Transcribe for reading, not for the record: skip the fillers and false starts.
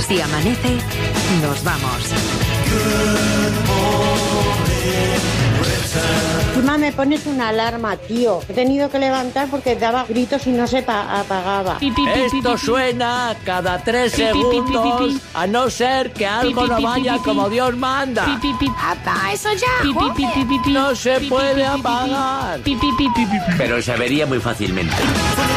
Si amanece, nos vamos. Encima me pones una alarma, tío. He tenido que levantar porque daba gritos y no se apagaba. Esto suena cada 3 segundos, a no ser que algo no vaya como Dios manda. ¡Apa, eso ya! No se puede apagar. Pero se avería muy fácilmente.